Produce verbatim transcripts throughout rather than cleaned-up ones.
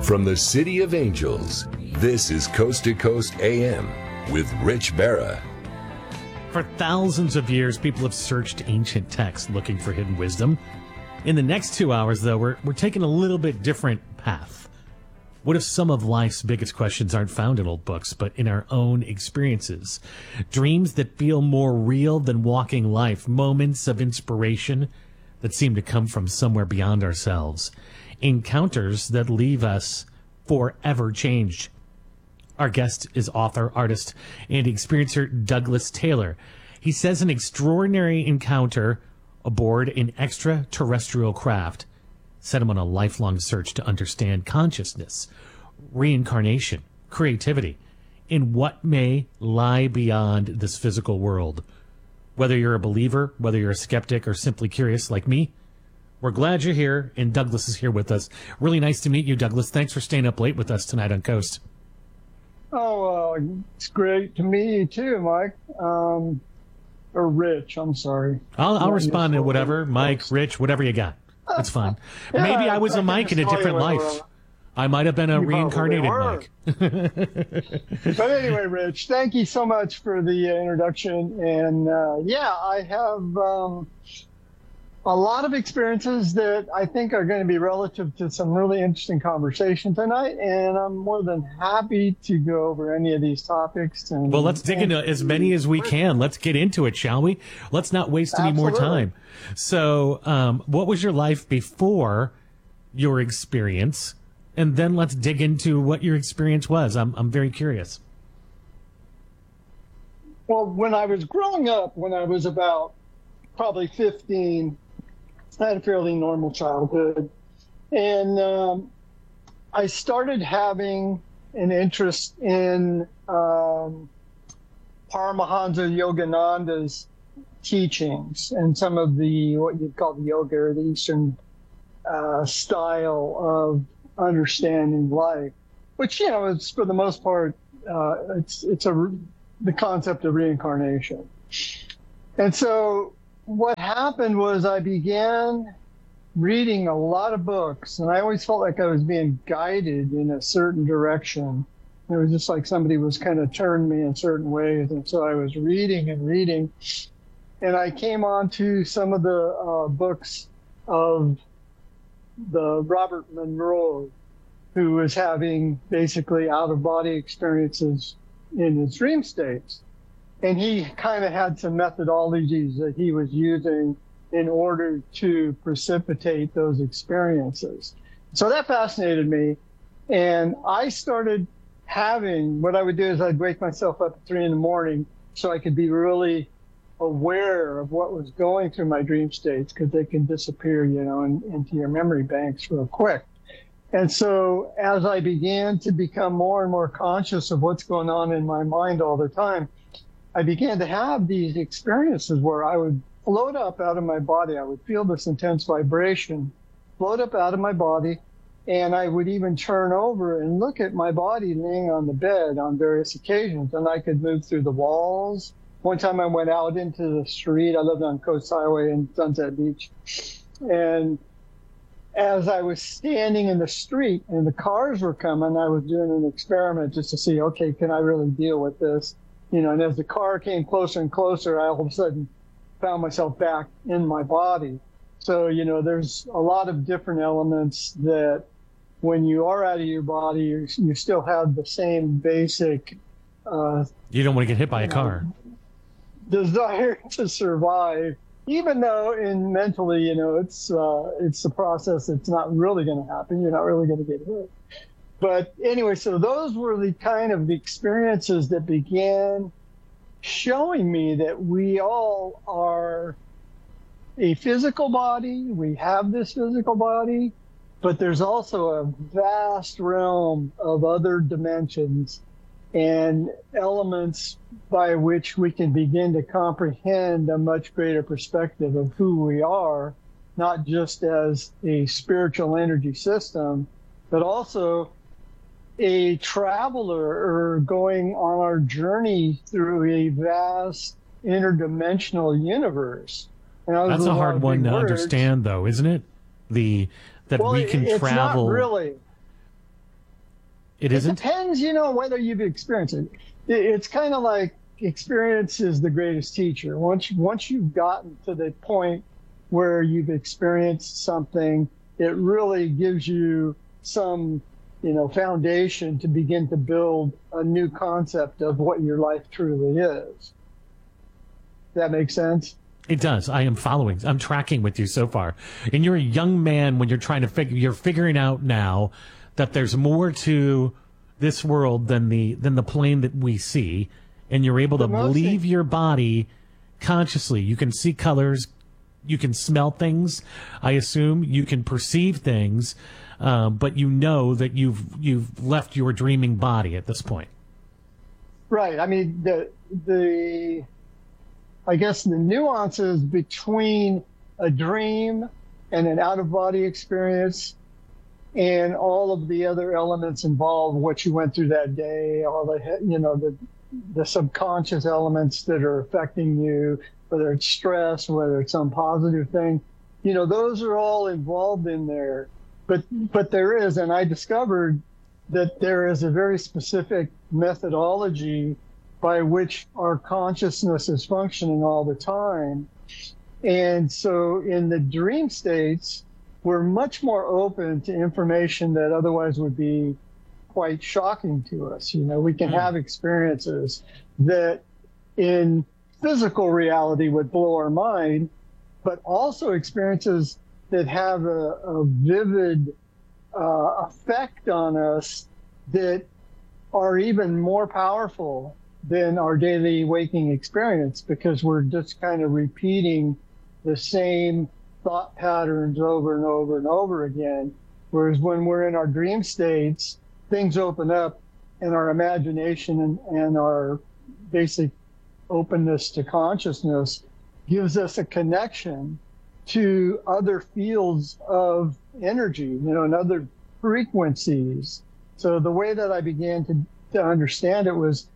From the City of Angels, this is Coast to Coast A M with Rich Barra. For thousands of years, people have searched ancient texts looking for hidden wisdom. In the next two hours, though, we're, we're taking a little bit different path. What if some of life's biggest questions aren't found in old books, but in our own experiences? Dreams that feel more real than walking life. Moments of inspiration that seem to come from somewhere beyond ourselves. Encounters that leave us forever changed. Our guest is author, artist, and experiencer Douglas Taylor. He says an extraordinary encounter aboard an extraterrestrial craft set him on a lifelong search to understand consciousness, reincarnation, creativity, and what may lie beyond this physical world. Whether you're a believer, whether you're a skeptic, or simply curious like me, we're glad you're here, and Douglas is here with us. Really nice to meet you, Douglas. Thanks for staying up late with us tonight on Coast. Oh, uh, it's great to meet you too, Mike. Um, or Rich, I'm sorry. I'll, I'll respond to whatever. Mike, Rich, whatever you got. It's fine. Yeah, Maybe I was I a Mike in a different life. Were. I might have been a You reincarnated Mike. But anyway, Rich, thank you so much for the uh, introduction. And uh, yeah, I have um, a lot of experiences that I think are going to be relative to some really interesting conversation tonight. And I'm more than happy to go over any of these topics. And, well, let's dig into as many as we can. Let's get into it, shall we? Let's not waste any Absolutely. more time. So um, what was your life before your experience? And then let's dig into what your experience was. I'm I'm very curious. Well, when I was growing up, when I was about probably fifteen, I had a fairly normal childhood. And um, I started having an interest in um, Paramahansa Yogananda's teachings and some of the, what you'd call the yoga or the Eastern uh, style of understanding life, which, you know, is for the most part, uh, it's, it's a, the concept of reincarnation. And so what happened was I began reading a lot of books, and I always felt like I was being guided in a certain direction. It was just like somebody was kind of turning me in certain ways. And so I was reading and reading, and I came on to some of the uh, books of the Robert Monroe, who was having basically out-of-body experiences in his dream states. And he kind of had some methodologies that he was using in order to precipitate those experiences. So that fascinated me. And I started having, what I would do is I'd wake myself up at three in the morning so I could be really aware of what was going through my dream states, because they can disappear, you know, in, into your memory banks real quick. And so as I began to become more and more conscious of what's going on in my mind all the time, I began to have these experiences where I would float up out of my body. I would feel this intense vibration, float up out of my body, and I would even turn over and look at my body laying on the bed on various occasions, and I could move through the walls. One time I went out into the street. I lived on Coast Highway in Sunset Beach. And as I was standing in the street and the cars were coming, I was doing an experiment just to see, okay, can I really deal with this? You know, and as the car came closer and closer, I all of a sudden found myself back in my body. So, you know, there's a lot of different elements that when you are out of your body, you, you still have the same basic uh, You don't want to get hit by a car. desire to survive, even though in mentally, you know, it's uh, it's a process that's not really going to happen. You're not really going to get hit. But anyway, so those were the kind of experiences that began showing me that we all are a physical body. We have this physical body, but there's also a vast realm of other dimensions and elements by which we can begin to comprehend a much greater perspective of who we are, not just as a spiritual energy system, but also a traveler or going on our journey through a vast interdimensional universe. And That's a hard one to words. understand, though, isn't it? The that well, we can it's travel. Not really. It isn't? It depends, you know, whether you've experienced it. it it's kind of like experience is the greatest teacher. Once, once you've gotten to the point where you've experienced something, it really gives you some, you know, foundation to begin to build a new concept of what your life truly is. That makes sense? It does. I am following. I'm tracking with you so far. And you're a young man when you're trying to figure, you're figuring out now that there's more to this world than the, than the plane that we see. And you're able to leave your body consciously. You can see colors. You can smell things. I assume you can perceive things. Uh, but you know that you've, you've left your dreaming body at this point. Right. I mean, the, the, I guess the nuances between a dream and an out-of-body experience and all of the other elements involved, what you went through that day, all the, you know, the, the subconscious elements that are affecting you, whether it's stress, whether it's some positive thing, you know, those are all involved in there. But, but there is, and I discovered that there is a very specific methodology by which our consciousness is functioning all the time. And so in the dream states, we're much more open to information that otherwise would be quite shocking to us. You know, we can have experiences that in physical reality would blow our mind, but also experiences that have a, a vivid uh, effect on us that are even more powerful than our daily waking experience, because we're just kind of repeating the same thought patterns over and over and over again. Whereas when we're in our dream states, things open up and our imagination and, and our basic openness to consciousness gives us a connection to other fields of energy, you know, and other frequencies. So the way that I began to, to understand it was,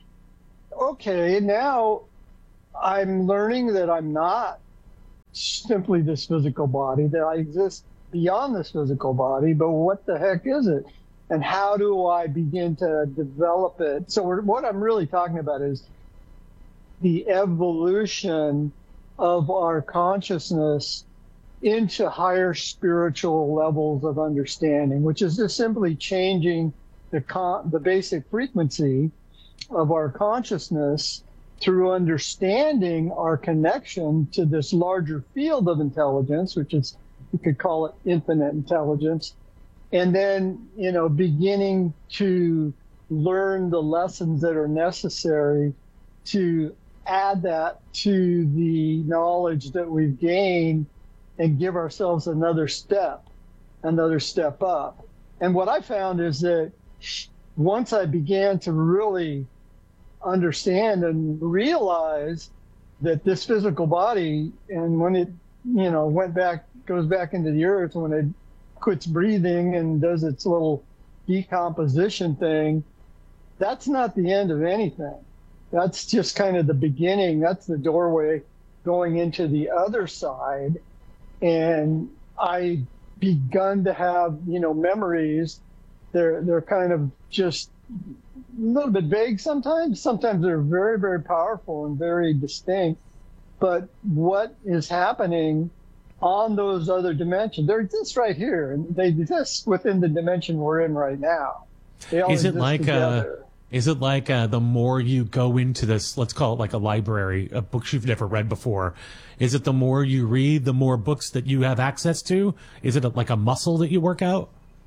okay, now I'm learning that I'm not simply this physical body, that I exist beyond this physical body, but what the heck is it? And how do I begin to develop it? So we're, what I'm really talking about is the evolution of our consciousness into higher spiritual levels of understanding, which is just simply changing the con- the basic frequency of our consciousness through understanding our connection to this larger field of intelligence, which is, you could call it infinite intelligence, and then, you know, beginning to learn the lessons that are necessary to add that to the knowledge that we've gained and give ourselves another step, another step up. And what I found is that once I began to really understand and realize that this physical body, and when it, you know, went back, goes back into the earth, when it quits breathing and does its little decomposition thing, that's not the end of anything. That's just kind of the beginning. That's the doorway going into the other side. And I begun to have, you know, memories. They're, they're kind of just a little bit vague sometimes. Sometimes they're very, very powerful and very distinct. But what is happening on those other dimensions, they're just right here, and they exist within the dimension we're in right now. They all is it exist like together. Uh, is it like uh, the more you go into this, let's call it like a library of books you've never read before, is it the more you read, the more books that you have access to? Is it a, like a muscle that you work out?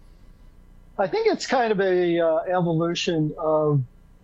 I think it's kind of a uh, evolution of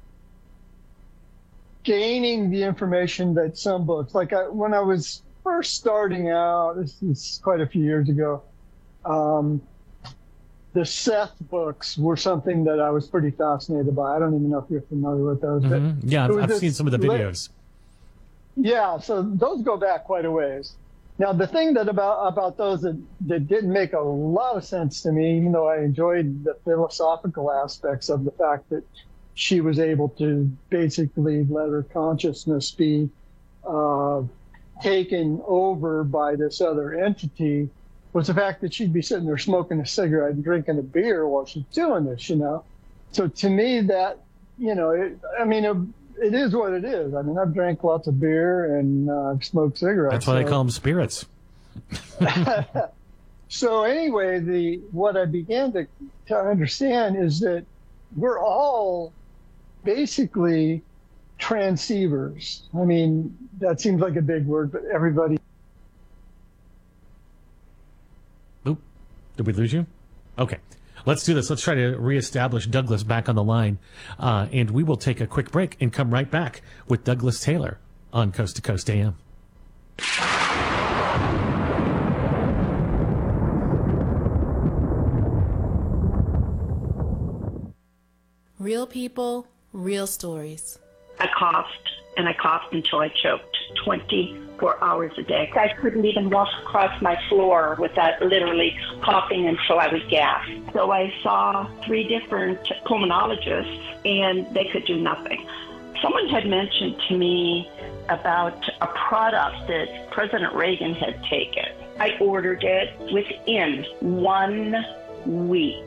gaining the information that some books, like I, when I was first starting out, this is quite a few years ago, um, the Seth books were something that I was pretty fascinated by. I don't even know if you're familiar with those. Mm-hmm. But yeah, I've, I've seen some of the videos. Yeah, so those go back quite a ways. Now, the thing that about about those that, that didn't make a lot of sense to me, even though I enjoyed the philosophical aspects of the fact that she was able to basically let her consciousness be uh, taken over by this other entity, was the fact that she'd be sitting there smoking a cigarette and drinking a beer while she's doing this, you know. so to me, that, you know, it, I mean, it, it is what it is. I mean, I've drank lots of beer and uh, smoked cigarettes. That's why so. they call them spirits. So anyway, the what I began to, to understand is that we're all basically transceivers. I mean, that seems like a big word, but everybody. Oop, did we lose you? Okay. Let's do this. Let's try to reestablish Douglas back on the line. Uh, and we will take a quick break and come right back with Douglas Taylor on Coast to Coast A M. Real people, real stories. I coughed, and I coughed until I choked twenty-four hours a day. I couldn't even walk across my floor without literally coughing until I would gasp. So I saw three different pulmonologists, and they could do nothing. Someone had mentioned to me about a product that President Reagan had taken. I ordered it within one week.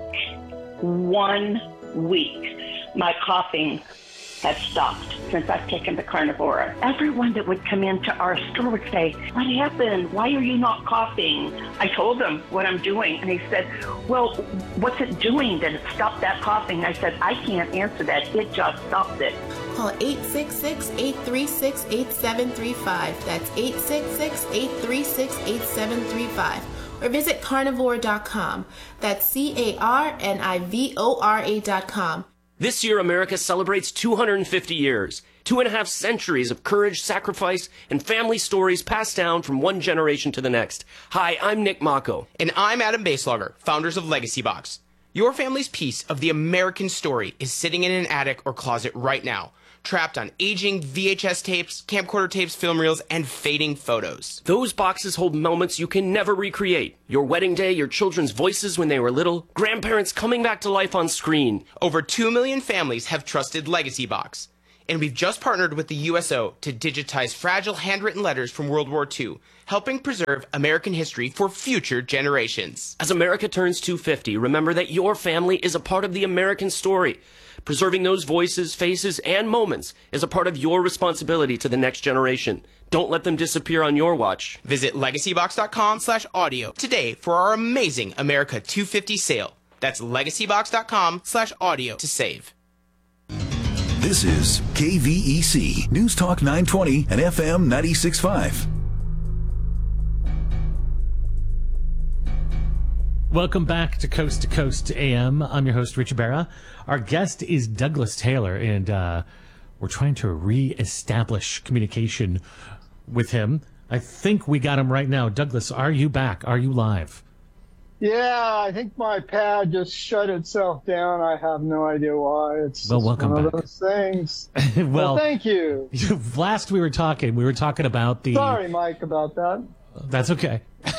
One week. My coughing has stopped since I've taken the Carnivora. Everyone that would come into our store would say, "What happened? Why are you not coughing?" I told them what I'm doing, and he said, "Well, what's it doing that it stopped that coughing?" I said, "I can't answer that. It just stopped it." Call eight six six, eight three six, eight seven three five. That's eight six six, eight three six, eight seven three five. Or visit carnivore dot com. That's C A R N I V O R A dot com. This year, America celebrates two hundred fifty years, two and a half centuries of courage, sacrifice, and family stories passed down from one generation to the next. Hi, I'm Nick Mako. And I'm Adam Baselogger, founders of Legacy Box. Your family's piece of the American story is sitting in an attic or closet right now, trapped on aging V H S tapes, camcorder tapes, film reels, and fading photos. Those boxes hold moments you can never recreate. Your wedding day, your children's voices when they were little, grandparents coming back to life on screen. Over two million families have trusted Legacy Box. And we've just partnered with the U S O to digitize fragile handwritten letters from World War Two, helping preserve American history for future generations. As America turns two hundred fifty, remember that your family is a part of the American story. Preserving those voices, faces, and moments is a part of your responsibility to the next generation. Don't let them disappear on your watch. Visit legacybox dot com slash audio today for our amazing America two hundred fifty sale. That's legacybox dot com slash audio to save. This is K V E C, News Talk nine twenty and F M ninety-six point five. Welcome back to Coast to Coast A M. I'm your host, Rich Barra. Our guest is Douglas Taylor, and uh, we're trying to reestablish communication with him. I think we got him right now. Douglas, are you back? Are you live? Yeah, I think my pad just shut itself down. I have no idea why. It's well, just welcome one back. of those things. well, well, thank you. Last we were talking, we were talking about the... Sorry, Mike, about that. That's okay.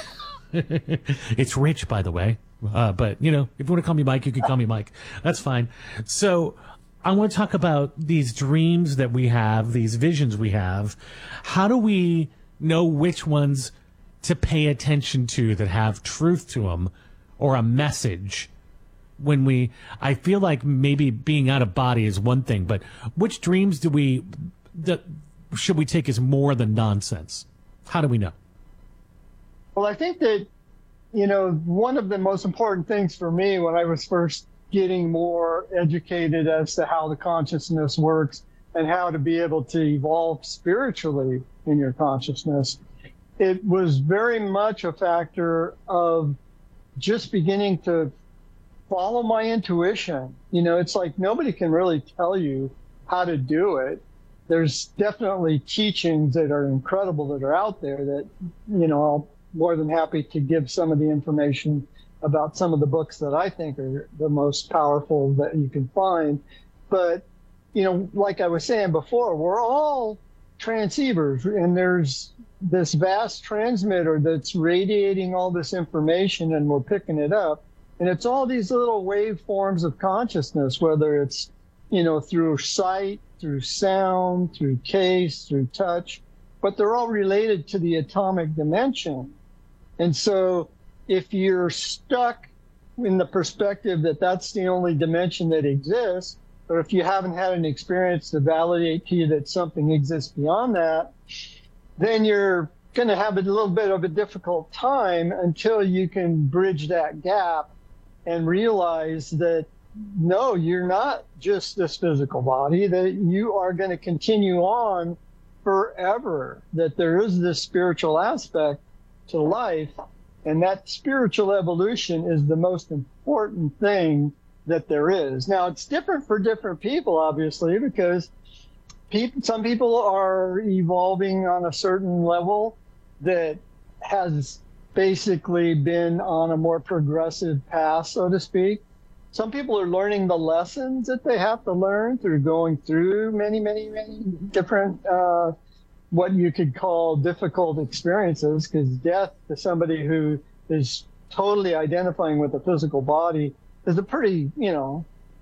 It's Rich, by the way. Uh, but, you know, if you want to call me Mike, you can call me Mike. That's fine. So I want to talk about these dreams that we have, these visions we have. How do we know which ones to pay attention to that have truth to them or a message? When we, I feel like maybe being out of body is one thing, but which dreams do we, that should we take as more than nonsense? How do we know? Well, I think that, you know, one of the most important things for me when I was first getting more educated as to how the consciousness works and how to be able to evolve spiritually in your consciousness, it was very much a factor of just beginning to follow my intuition. You know, it's like nobody can really tell you how to do it. There's definitely teachings that are incredible that are out there that, you know, I'll more than happy to give some of the information about some of the books that I think are the most powerful that you can find. But, you know, like I was saying before, we're all transceivers, and there's this vast transmitter that's radiating all this information, and we're picking it up. And it's all these little waveforms of consciousness, whether it's, you know, through sight, through sound, through taste, through touch, but they're all related to the atomic dimension. And so if you're stuck in the perspective that that's the only dimension that exists. But if you haven't had an experience to validate to you that something exists beyond that, then you're going to have a little bit of a difficult time until you can bridge that gap and realize that, no, you're not just this physical body, that you are going to continue on forever, that there is this spiritual aspect to life. And that spiritual evolution is the most important thing that there is. Now, it's different for different people, obviously, because people, some people are evolving on a certain level that has basically been on a more progressive path, so to speak. Some people are learning the lessons that they have to learn through going through many, many, many different, uh, what you could call difficult experiences, because death to somebody who is totally identifying with the physical body is a pretty, you know,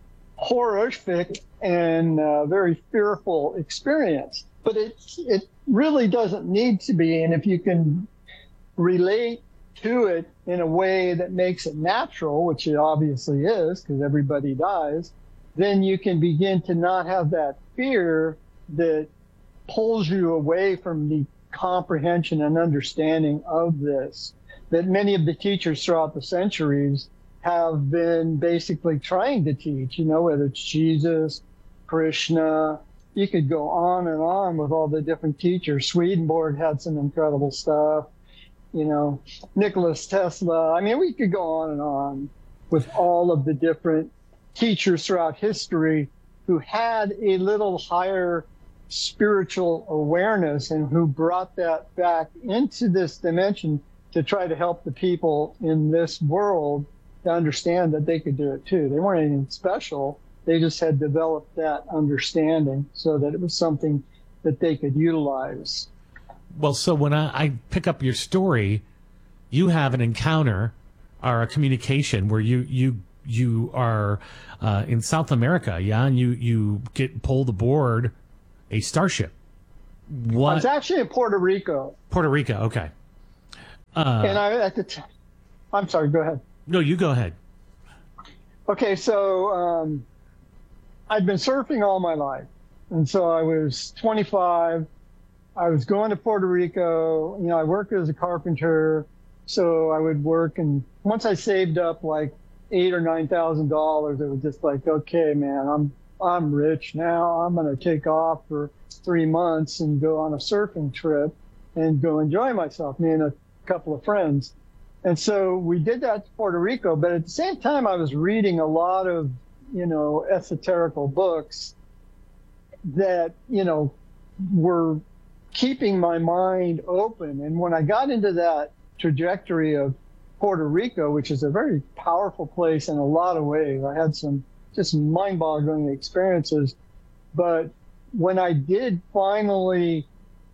horrific and uh, very fearful experience. But it, it really doesn't need to be. And if you can relate to it in a way that makes it natural, which it obviously is, because everybody dies, then you can begin to not have that fear that pulls you away from the comprehension and understanding of this, that many of the teachers throughout the centuries have been basically trying to teach, you know, whether it's Jesus, Krishna, you could go on and on with all the different teachers. Swedenborg had some incredible stuff, you know, Nicholas Tesla. I mean, we could go on and on with all of the different teachers throughout history who had a little higher spiritual awareness and who brought that back into this dimension to try to help the people in this world to understand that they could do it too. They weren't anything special. They just had developed that understanding so that it was something that they could utilize. Well, so when I, I pick up your story, you have an encounter or a communication where you you you are uh, in South America, yeah, and you you get pulled aboard a starship. What? It's actually in Puerto Rico. Puerto Rico, okay. Uh, and I at the t- I'm sorry, go ahead. No, you go ahead. Okay, so um, I'd been surfing all my life. And so I was twenty-five. I was going to Puerto Rico. You know, I worked as a carpenter. So I would work. And once I saved up like eight or nine thousand dollars, it was just like, okay, man, I'm I'm rich now. I'm going to take off for three months and go on a surfing trip and go enjoy myself, me and a couple of friends. And so we did that to Puerto Rico, but at the same time, I was reading a lot of, you know, esoterical books that, you know, were keeping my mind open. And when I got into that trajectory of Puerto Rico, which is a very powerful place in a lot of ways, I had some just mind-boggling experiences. But when I did finally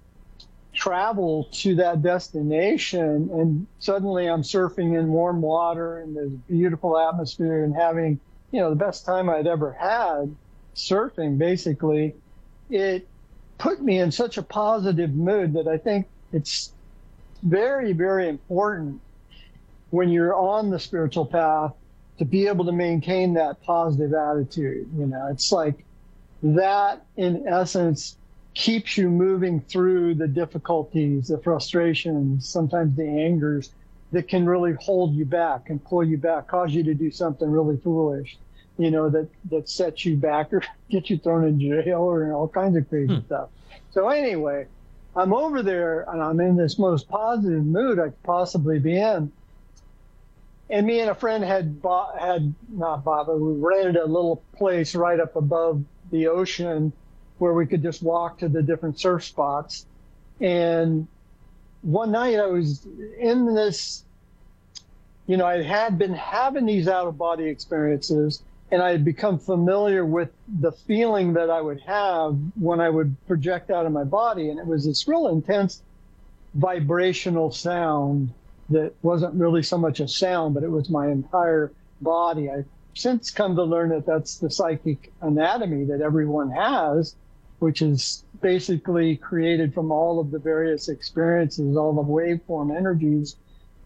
travel to that destination and suddenly I'm surfing in warm water and there's beautiful atmosphere and having, you know, the best time I'd ever had surfing, basically, it put me in such a positive mood that I think it's very, very important when you're on the spiritual path to be able to maintain that positive attitude. You know, it's like that in essence keeps you moving through the difficulties, the frustrations, sometimes the angers that can really hold you back and pull you back, cause you to do something really foolish, you know, that, that sets you back or get you thrown in jail or all kinds of crazy hmm. stuff. So anyway, I'm over there and I'm in this most positive mood I could possibly be in. And me and a friend had bought, had not bought, but we rented a little place right up above the ocean where we could just walk to the different surf spots. And one night I was in this, you know, I had been having these out-of-body experiences, and I had become familiar with the feeling that I would have when I would project out of my body. And it was this real intense vibrational sound that wasn't really so much a sound, but it was my entire body. I've since come to learn that that's the psychic anatomy that everyone has, which is basically created from all of the various experiences, all the waveform energies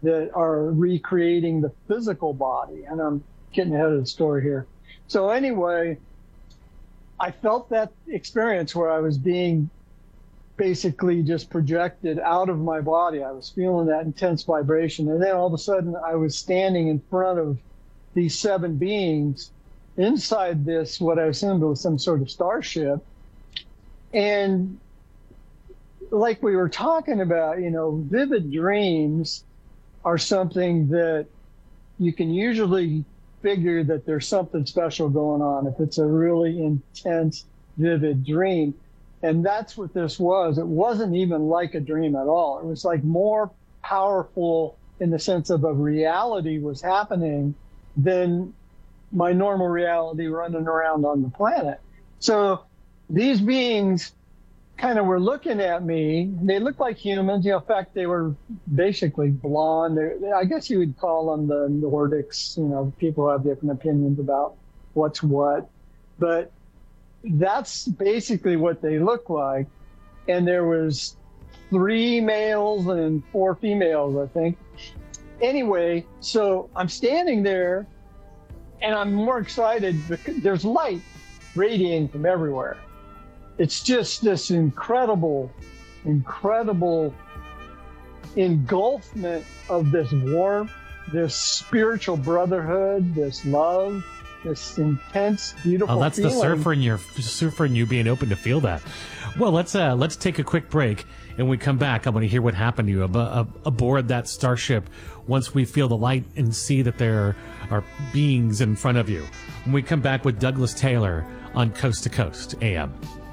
that are recreating the physical body. And I'm getting ahead of the story here. So anyway, I felt that experience where I was being basically just projected out of my body. I was feeling that intense vibration. And then all of a sudden I was standing in front of these seven beings inside this, what I assumed was some sort of starship. And like we were talking about, you know, vivid dreams are something that you can usually figure that there's something special going on if it's a really intense, vivid dream. And that's what this was. It wasn't even like a dream at all. It was like more powerful in the sense of a reality was happening than my normal reality running around on the planet. So these beings kind of were looking at me. They looked like humans. You know, in fact, they were basically blonde. They, I guess you would call them the Nordics. You know, people have different opinions about what's what. But that's basically what they look like. And there was three males and four females, I think. Anyway, so I'm standing there and I'm more excited because there's light radiating from everywhere. It's just this incredible, incredible engulfment of this warmth, this spiritual brotherhood, this love, this intense, beautiful Oh, that's feeling. the surfer in your surfer in you being open to feel that. Well, let's uh, let's take a quick break, and when we come back, I want to hear what happened to you ab- ab- aboard that starship once we feel the light and see that there are beings in front of you. When we come back with Douglas Taylor on Coast to Coast A M.